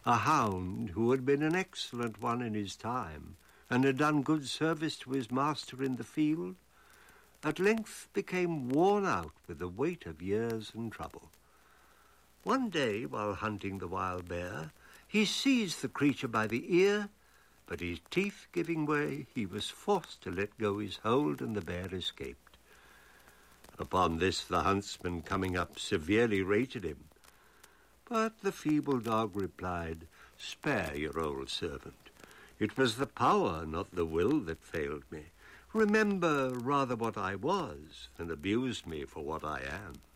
a hound who had been an excellent one in his time and had done good service to his master in the field, at length became worn out with the weight of years and trouble. One day, while hunting the wild bear, he seized the creature by the ear, but his teeth giving way, he was forced to let go his hold, and the bear escaped. Upon this, the huntsman, coming up, severely rated him. But the feeble dog replied, "Spare your old servant. It was the power, not the will, that failed me. Remember rather what I was, than abuse me for what I am."